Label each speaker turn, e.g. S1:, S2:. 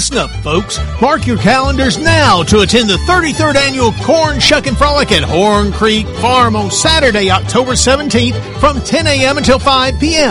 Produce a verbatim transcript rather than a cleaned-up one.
S1: Listen up, folks. Mark your calendars now to attend the thirty-third Annual Corn Shuckin' Frolic at Horn Creek Farm on Saturday, October seventeenth from ten a.m. until five p.m.